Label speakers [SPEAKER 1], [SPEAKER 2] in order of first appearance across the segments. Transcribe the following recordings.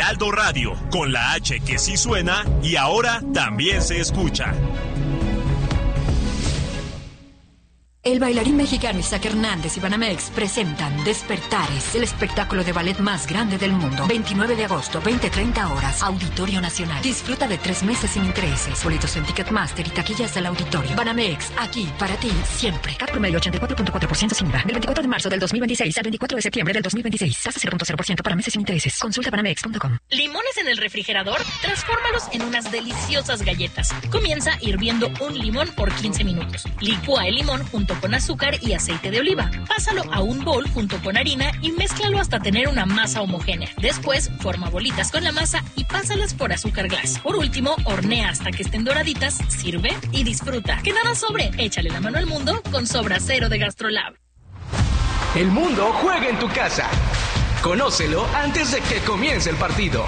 [SPEAKER 1] Heraldo Radio, con la H que sí suena y ahora también se escucha.
[SPEAKER 2] El bailarín mexicano Isaac Hernández y Banamex presentan Despertares, el espectáculo de ballet más grande del mundo. 29 de agosto, 20-30 horas, Auditorio Nacional. Disfruta de 3 meses sin intereses. Boletos en Ticketmaster y taquillas del auditorio. Banamex, aquí para ti, siempre. CAT promedio 84.4% sin IVA. Del 24 de marzo del 2026 al 24 de septiembre del 2026. Tasa 0.0% para meses sin intereses. Consulta banamex.com.
[SPEAKER 3] ¿Limones en el refrigerador? Transfórmalos en unas deliciosas galletas. Comienza hirviendo un limón por 15 minutos. Licúa el limón junto con azúcar y aceite de oliva. Pásalo a un bol junto con harina y mézclalo hasta tener una masa homogénea. Después, forma bolitas con la masa y pásalas por azúcar glass. Por último, hornea hasta que estén doraditas, sirve y disfruta. Que nada sobre, échale la mano al mundo con Sobra Cero de Gastrolab.
[SPEAKER 4] El mundo juega en tu casa. Conócelo antes de que comience el partido.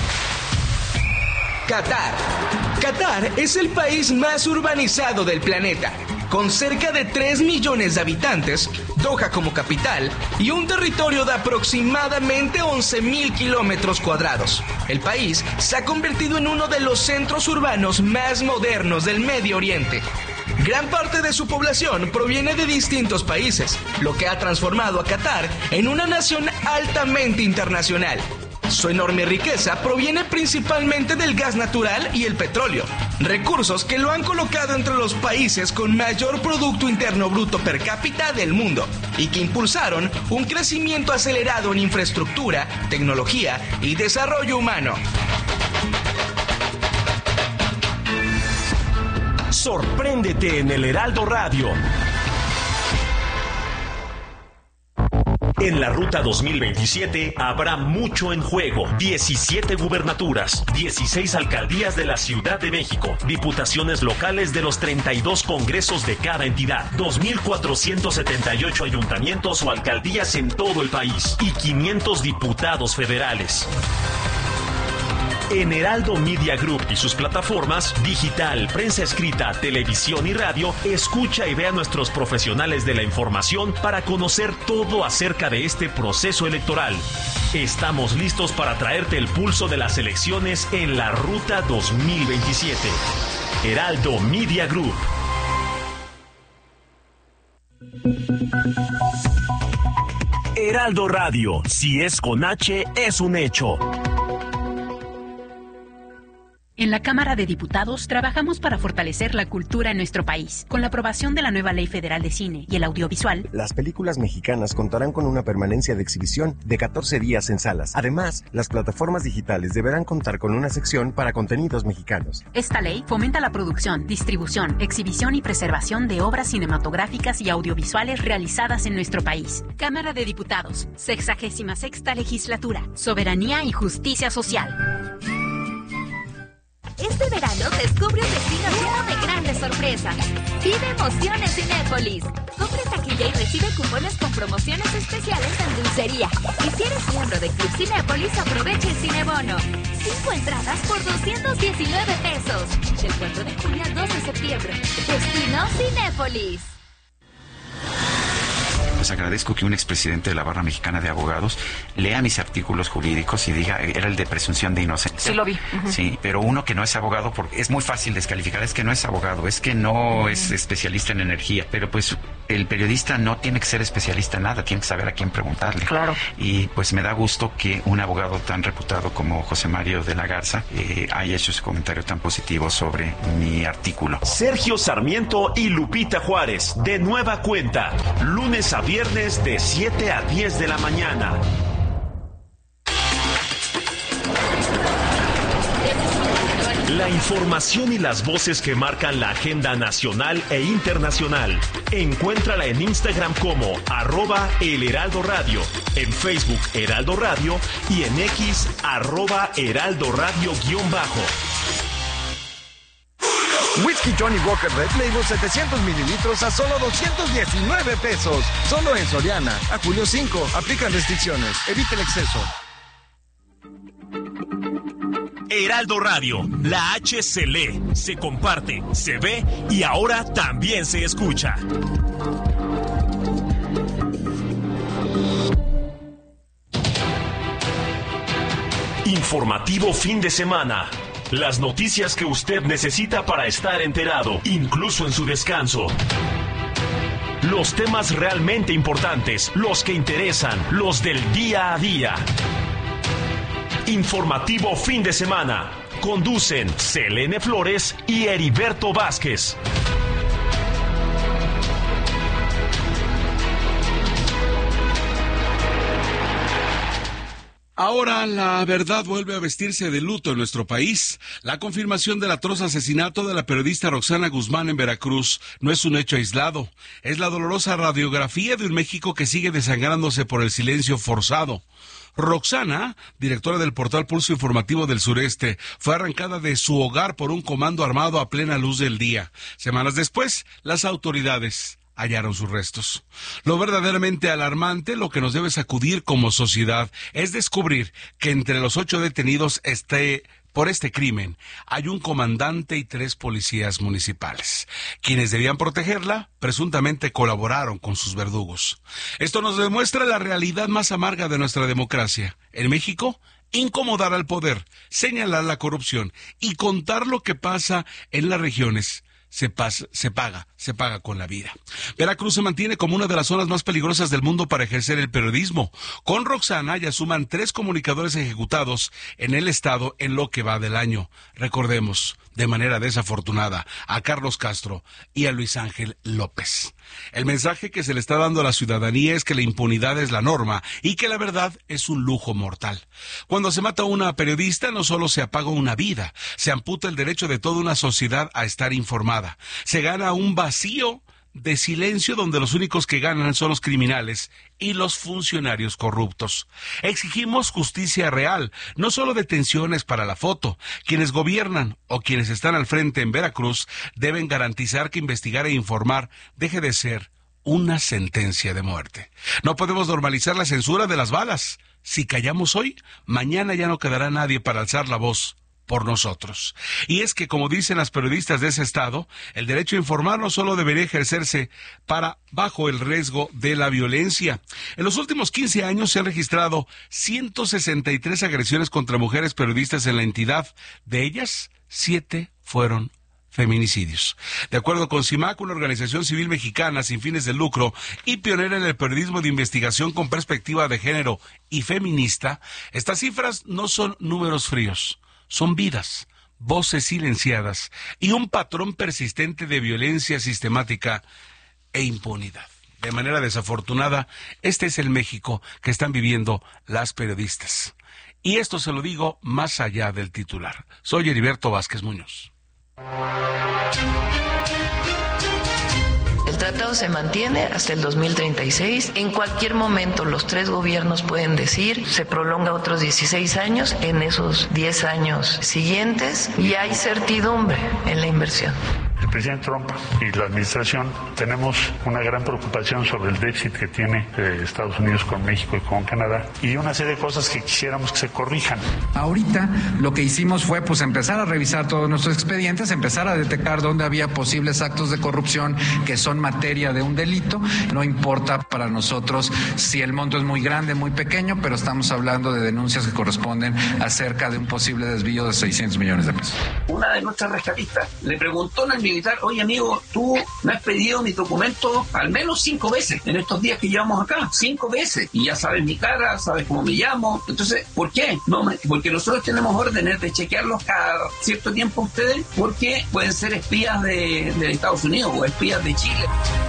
[SPEAKER 4] Qatar. Qatar es el país más urbanizado del planeta. Con cerca de 3 millones de habitantes, Doha como capital y un territorio de aproximadamente 11,000 kilómetros cuadrados. El país se ha convertido en uno de los centros urbanos más modernos del Medio Oriente. Gran parte de su población proviene de distintos países, lo que ha transformado a Qatar en una nación altamente internacional. Su enorme riqueza proviene principalmente del gas natural y el petróleo, recursos que lo han colocado entre los países con mayor Producto Interno Bruto per cápita del mundo y que impulsaron un crecimiento acelerado en infraestructura, tecnología y desarrollo humano.
[SPEAKER 1] Sorpréndete en el Heraldo Radio. En la Ruta 2027 habrá mucho en juego. 17 gubernaturas, 16 alcaldías de la Ciudad de México, diputaciones locales de los 32 congresos de cada entidad, 2,478 ayuntamientos o alcaldías en todo el país y 500 diputados federales. En Heraldo Media Group y sus plataformas digital, prensa escrita, televisión y radio, escucha y ve a nuestros profesionales de la información para conocer todo acerca de este proceso electoral. Estamos listos para traerte el pulso de las elecciones en la Ruta 2027. Heraldo Media Group. Heraldo Radio, si es con H, es un hecho.
[SPEAKER 5] En la Cámara de Diputados trabajamos para fortalecer la cultura en nuestro país. Con la aprobación de la nueva Ley Federal de Cine y el Audiovisual,
[SPEAKER 6] las películas mexicanas contarán con una permanencia de exhibición de 14 días en salas. Además, las plataformas digitales deberán contar con una sección para contenidos mexicanos.
[SPEAKER 5] Esta ley fomenta la producción, distribución, exhibición y preservación de obras cinematográficas y audiovisuales realizadas en nuestro país. Cámara de Diputados, 66ª Legislatura. Soberanía y justicia social.
[SPEAKER 7] Este verano descubre un destino lleno de grandes sorpresas. Vive emociones Cinépolis. Compra taquilla y recibe cupones con promociones especiales en dulcería. Y si eres miembro de Club Cinépolis, aprovecha el Cinebono. 5 entradas por 219 pesos. Del 4 de junio al 2 de septiembre. Destino Cinépolis.
[SPEAKER 8] Pues agradezco que un expresidente de la Barra Mexicana de Abogados lea mis artículos jurídicos y diga, era el de presunción de inocencia.
[SPEAKER 9] Sí, lo vi. Uh-huh.
[SPEAKER 8] Sí, pero uno que no es abogado, porque es muy fácil descalificar, es que no es abogado, es que no es especialista en energía, pero pues el periodista no tiene que ser especialista en nada, tiene que saber a quién preguntarle.
[SPEAKER 9] Claro.
[SPEAKER 8] Y pues me da gusto que un abogado tan reputado como José Mario de la Garza haya hecho ese comentario tan positivo sobre mi artículo.
[SPEAKER 1] Sergio Sarmiento y Lupita Juárez, de nueva cuenta, lunes a viernes de 7 a 10 de la mañana. La información y las voces que marcan la agenda nacional e internacional. Encuéntrala en Instagram como @elheraldoradio, en Facebook Heraldo Radio y en X @heraldoradio_.
[SPEAKER 10] Whisky Johnny Walker Red Label 700 mililitros a solo 219 pesos. Solo en Soriana. A julio 5. Aplican restricciones. Evite el exceso.
[SPEAKER 1] Heraldo Radio, la H se lee, se comparte, se ve y ahora también se escucha. Informativo fin de semana. Las noticias que usted necesita para estar enterado, incluso en su descanso. Los temas realmente importantes, los que interesan, los del día a día. Informativo fin de semana. Conducen Selene Flores y Heriberto Vázquez.
[SPEAKER 9] Ahora la verdad vuelve a vestirse de luto en nuestro país. La confirmación del atroz asesinato de la periodista Roxana Guzmán en Veracruz no es un hecho aislado. Es la dolorosa radiografía de un México que sigue desangrándose por el silencio forzado. Roxana, directora del portal Pulso Informativo del Sureste, fue arrancada de su hogar por un comando armado a plena luz del día. Semanas después, las autoridades hallaron sus restos. Lo verdaderamente alarmante, lo que nos debe sacudir como sociedad, es descubrir que entre los 8 detenidos por este crimen hay un comandante y 3 policías municipales. Quienes debían protegerla, presuntamente colaboraron con sus verdugos. Esto nos demuestra la realidad más amarga de nuestra democracia. En México, incomodar al poder, señalar la corrupción y contar lo que pasa en las regiones se paga con la vida. Veracruz se mantiene como una de las zonas más peligrosas del mundo para ejercer el periodismo. Con Roxana ya suman 3 comunicadores ejecutados en el estado en lo que va del año. Recordemos, de manera desafortunada, a Carlos Castro y a Luis Ángel López. El mensaje que se le está dando a la ciudadanía es que la impunidad es la norma y que la verdad es un lujo mortal. Cuando se mata a una periodista, no solo se apaga una vida, se amputa el derecho de toda una sociedad a estar informada. Se gana un vacío de silencio donde los únicos que ganan son los criminales y los funcionarios corruptos. Exigimos justicia real, no solo detenciones para la foto. Quienes gobiernan o quienes están al frente en Veracruz deben garantizar que investigar e informar deje de ser una sentencia de muerte. No podemos normalizar la censura de las balas. Si callamos hoy, mañana ya no quedará nadie para alzar la voz por nosotros. Y es que, como dicen las periodistas de ese estado, el derecho a informar no solo debería ejercerse bajo el riesgo de la violencia. En los últimos 15 años se han registrado 163 agresiones contra mujeres periodistas en la entidad. De ellas, 7 fueron feminicidios. De acuerdo con CIMAC, una organización civil mexicana sin fines de lucro y pionera en el periodismo de investigación con perspectiva de género y feminista, estas cifras no son números fríos. Son vidas, voces silenciadas y un patrón persistente de violencia sistemática e impunidad. De manera desafortunada, este es el México que están viviendo las periodistas. Y esto se lo digo más allá del titular. Soy Heriberto Vázquez Muñoz.
[SPEAKER 11] El tratado se mantiene hasta el 2036. En cualquier momento los 3 gobiernos pueden decir, se prolonga otros 16 años en esos 10 años siguientes y hay certidumbre en la inversión.
[SPEAKER 12] El presidente Trump y la administración tenemos una gran preocupación sobre el déficit que tiene Estados Unidos con México y con Canadá y una serie de cosas que quisiéramos que se corrijan.
[SPEAKER 13] Ahorita lo que hicimos fue empezar a revisar todos nuestros expedientes, empezar a detectar dónde había posibles actos de corrupción que son materia de un delito. No importa para nosotros si el monto es muy grande, muy pequeño, pero estamos hablando de denuncias que corresponden a cerca de un posible desvío de 600 millones de pesos.
[SPEAKER 14] Una de nuestras rescatistas le preguntó al militar, oye amigo, tú me has pedido mis documentos al menos 5 veces en estos días que llevamos acá, 5 veces, y ya sabes mi cara, sabes cómo me llamo, entonces, ¿por qué? No, porque nosotros tenemos órdenes de chequearlos cada cierto tiempo a ustedes, porque pueden ser espías de Estados Unidos o espías de Chile.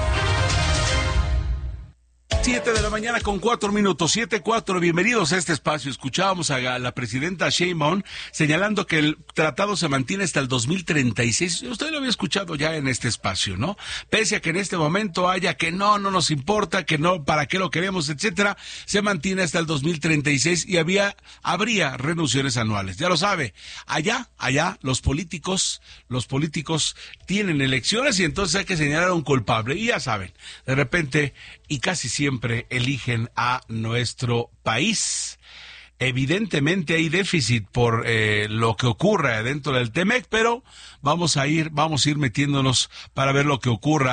[SPEAKER 9] 7 de la mañana con 4 minutos, 7:04, bienvenidos a este espacio. Escuchábamos a la presidenta Sheinbaum señalando que el tratado se mantiene hasta el 2036. Usted lo había escuchado ya en este espacio, ¿no? Pese a que en este momento haya que no nos importa, que no, para qué lo queremos, etcétera, se mantiene hasta el 2036 y habría renunciaciones anuales. Ya lo sabe, allá, los políticos tienen elecciones y entonces hay que señalar a un culpable. Y ya saben, de repente y casi siempre eligen a nuestro país. Evidentemente hay déficit por lo que ocurra dentro del TEMEC, pero vamos a ir metiéndonos para ver lo que ocurra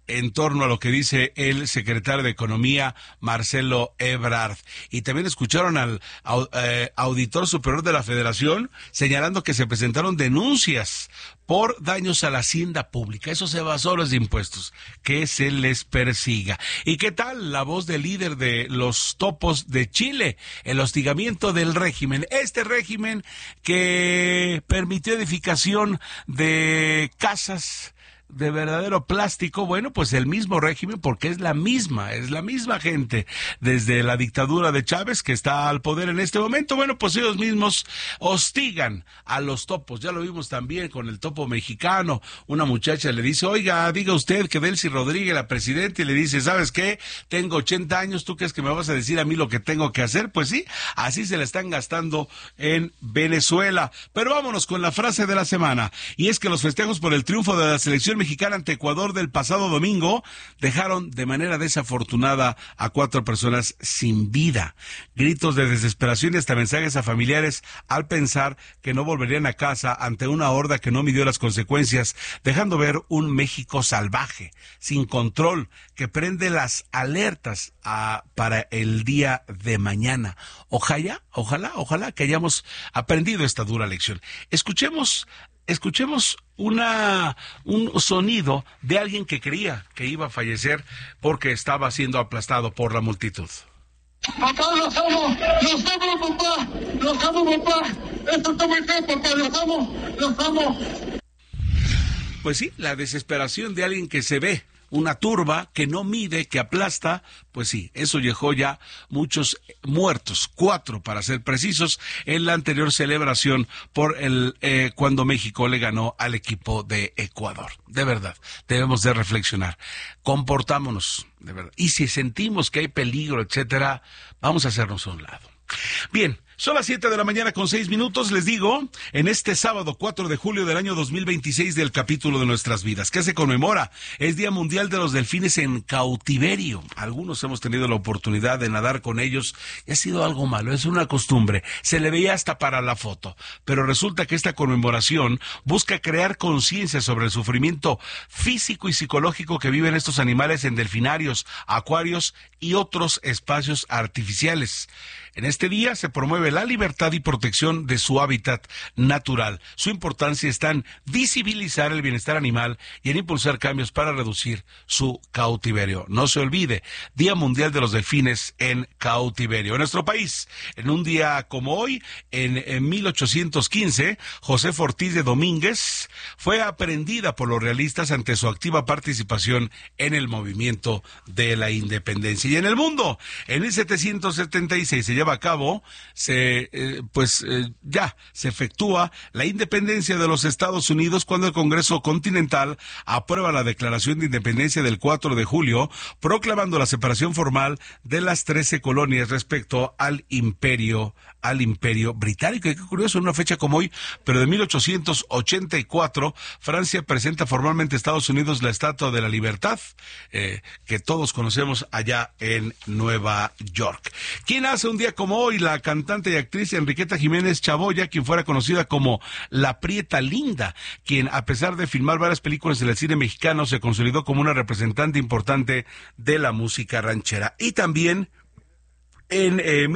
[SPEAKER 9] en torno a lo que dice el secretario de Economía, Marcelo Ebrard. Y también escucharon al auditor superior de la Federación señalando que se presentaron denuncias por daños a la hacienda pública. Eso se basó en los impuestos. Que se les persiga. ¿Y qué tal la voz del líder de los topos de Chile? El hostigamiento del régimen. Este régimen que permitió edificación de casas de verdadero plástico, bueno, pues el mismo régimen, porque es la misma gente desde la dictadura de Chávez que está al poder en este momento. Bueno, pues ellos mismos hostigan a los topos. Ya lo vimos también con el topo mexicano. Una muchacha le dice, oiga, diga usted que Delcy Rodríguez, la presidenta, y le dice, ¿sabes qué? Tengo 80 años, ¿tú crees que me vas a decir a mí lo que tengo que hacer? Pues sí, así se la están gastando en Venezuela. Pero vámonos con la frase de la semana, y es que los festejos por el triunfo de la selección mexicana ante Ecuador del pasado domingo dejaron de manera desafortunada a 4 personas sin vida. Gritos de desesperación y hasta mensajes a familiares al pensar que no volverían a casa ante una horda que no midió las consecuencias, dejando ver un México salvaje, sin control, que prende las alertas para el día de mañana. Ojalá que hayamos aprendido esta dura lección. Escuchemos un sonido de alguien que creía que iba a fallecer porque estaba siendo aplastado por la multitud.
[SPEAKER 15] Papá, los amo, papá, los amo, papá. Esto está muy feo, papá, los amo.
[SPEAKER 9] Pues sí, la desesperación de alguien que se ve una turba, que no mide, que aplasta, pues sí, eso dejó ya muchos muertos, 4 para ser precisos, en la anterior celebración por cuando México le ganó al equipo de Ecuador. De verdad, debemos de reflexionar, comportámonos, de verdad, y si sentimos que hay peligro, etcétera, vamos a hacernos a un lado. Bien, son las 7:06 a.m, les digo, en este sábado 4 de julio del año 2026 del capítulo de nuestras vidas. ¿Qué se conmemora? Es Día Mundial de los Delfines en Cautiverio. Algunos hemos tenido la oportunidad de nadar con ellos y ha sido algo malo, es una costumbre. Se le veía hasta para la foto. Pero resulta que esta conmemoración busca crear conciencia sobre el sufrimiento físico y psicológico que viven estos animales en delfinarios, acuarios y otros espacios artificiales. En este día se promueve la libertad y protección de su hábitat natural. Su importancia está en visibilizar el bienestar animal y en impulsar cambios para reducir su cautiverio. No se olvide, Día Mundial de los Delfines en Cautiverio. En nuestro país, en un día como hoy, en 1815, Josefa Ortiz de Domínguez fue aprehendida por los realistas ante su activa participación en el movimiento de la independencia. Y en el mundo, en 1776 se lleva a cabo, ya se efectúa la independencia de los Estados Unidos cuando el Congreso Continental aprueba la Declaración de Independencia del 4 de julio, proclamando la separación formal de las 13 colonias respecto al Imperio Británico. Y qué curioso, en una fecha como hoy, pero de 1884, Francia presenta formalmente a Estados Unidos la Estatua de la Libertad, que todos conocemos allá en Nueva York. ¿Quién hace un día como hoy? La cantante y actriz Enriqueta Jiménez Chaboya, quien fuera conocida como La Prieta Linda, quien a pesar de filmar varias películas en el cine mexicano, se consolidó como una representante importante de la música ranchera. Y también en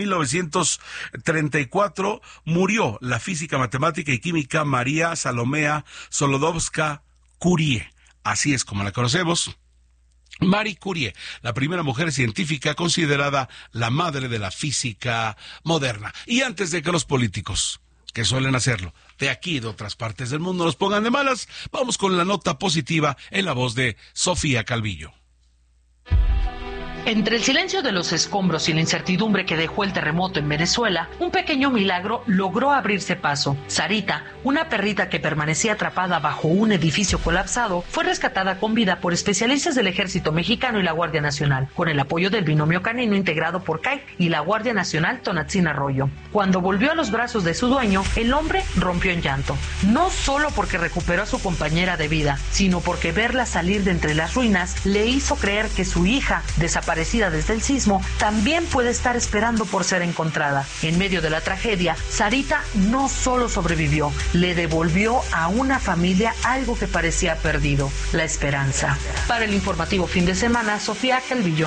[SPEAKER 9] 1934 murió la física, matemática y química María Salomea Solodovska-Curie, así es como la conocemos. Marie Curie, la primera mujer científica considerada la madre de la física moderna. Y antes de que los políticos, que suelen hacerlo, de aquí y de otras partes del mundo, nos pongan de malas, vamos con la nota positiva en la voz de Sofía Calvillo.
[SPEAKER 16] Entre el silencio de los escombros y la incertidumbre que dejó el terremoto en Venezuela, un pequeño milagro logró abrirse paso. Sarita, una perrita que permanecía atrapada bajo un edificio colapsado, fue rescatada con vida por especialistas del Ejército Mexicano y la Guardia Nacional, con el apoyo del binomio canino integrado por CAIC y la Guardia Nacional Tonatzin Arroyo. Cuando volvió a los brazos de su dueño, el hombre rompió en llanto, no solo porque recuperó a su compañera de vida, sino porque verla salir de entre las ruinas le hizo creer que su hija desapareció desaparecida desde el sismo, también puede estar esperando por ser encontrada. En medio de la tragedia, Sarita no solo sobrevivió, le devolvió a una familia algo que parecía perdido, la esperanza. Para el informativo fin de semana, Sofía Calvillo.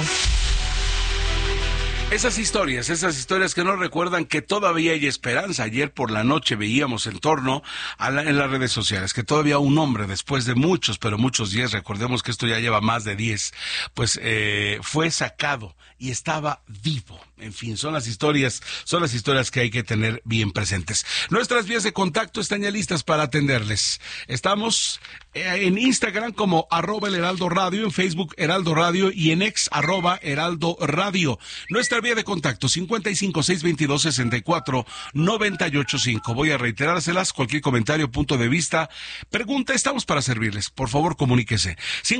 [SPEAKER 9] Esas historias que nos recuerdan que todavía hay esperanza. Ayer por la noche veíamos en torno en las redes sociales que todavía un hombre, después de muchos días, recordemos que esto ya lleva más de 10, pues fue sacado y estaba vivo. En fin, son las historias que hay que tener bien presentes. Nuestras vías de contacto están ya listas para atenderles. Estamos en Instagram como @elheraldoradio, en Facebook Heraldo Radio y en X @Heraldo Radio. Nuestra vía de contacto 55-622-64-985. Voy a reiterárselas, cualquier comentario, punto de vista, pregunta, estamos para servirles. Por favor, comuníquese.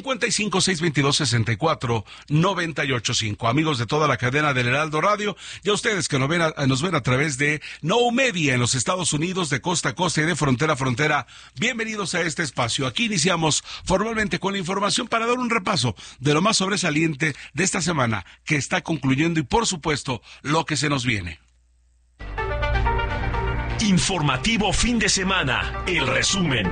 [SPEAKER 9] 55-622-64-985. Amigos de toda la cadena del Heraldo Radio, y a ustedes que nos ven a través de No Media en los Estados Unidos, de costa a costa y de frontera a frontera, bienvenidos a este espacio. Aquí iniciamos formalmente con la información para dar un repaso de lo más sobresaliente de esta semana que está concluyendo y, por supuesto, lo que se nos viene.
[SPEAKER 1] Informativo fin de semana, el resumen.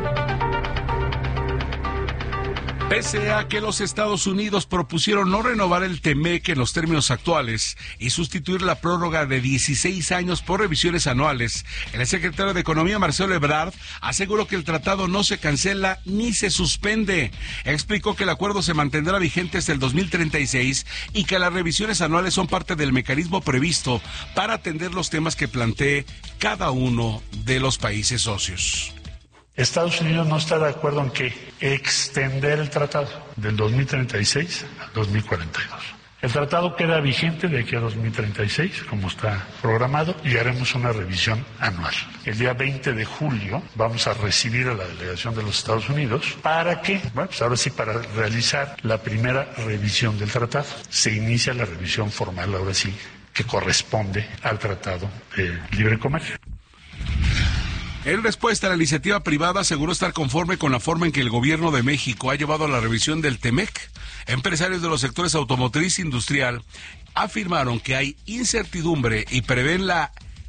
[SPEAKER 9] Pese a que los Estados Unidos propusieron no renovar el TEMEC en los términos actuales y sustituir la prórroga de 16 años por revisiones anuales, el secretario de Economía, Marcelo Ebrard, aseguró que el tratado no se cancela ni se suspende. Explicó que el acuerdo se mantendrá vigente hasta el 2036 y que las revisiones anuales son parte del mecanismo previsto para atender los temas que plantee cada uno de los países socios.
[SPEAKER 12] Estados Unidos no está de acuerdo en que extender el tratado del 2036 al 2042. El tratado queda vigente de aquí a 2036, como está programado, y haremos una revisión anual. El día 20 de julio vamos a recibir a la delegación de los Estados Unidos. ¿Para qué? Bueno, pues ahora sí, para realizar la primera revisión del tratado. Se inicia la revisión formal, ahora sí, que corresponde al Tratado de Libre Comercio.
[SPEAKER 9] En respuesta, la iniciativa privada aseguró estar conforme con la forma en que el gobierno de México ha llevado a la revisión del TEMEC. Empresarios de los sectores automotriz e industrial afirmaron que hay certidumbre y prevén la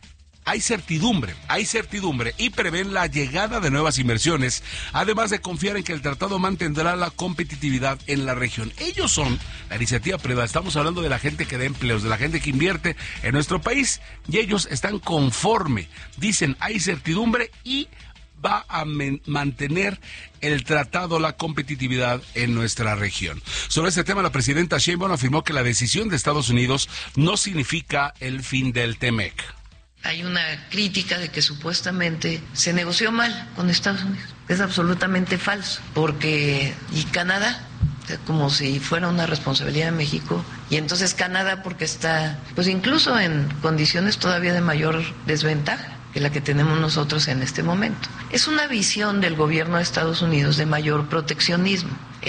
[SPEAKER 9] llegada de nuevas inversiones, además de confiar en que el tratado mantendrá la competitividad en la región. Ellos son la iniciativa privada. Estamos hablando de la gente que da empleos, de la gente que invierte en nuestro país, y ellos están conforme. Dicen, hay certidumbre y va a mantener el tratado la competitividad en nuestra región. Sobre este tema, la presidenta Sheinbaum afirmó que la decisión de Estados Unidos no significa el fin del TEMEC.
[SPEAKER 11] Hay una crítica de que supuestamente se negoció mal con Estados Unidos. Es absolutamente falso, porque y Canadá, como si fuera una responsabilidad de México, y entonces Canadá porque está, pues incluso en condiciones todavía de mayor desventaja que la que tenemos nosotros en este momento. Es una visión del gobierno de Estados Unidos de mayor proteccionismo.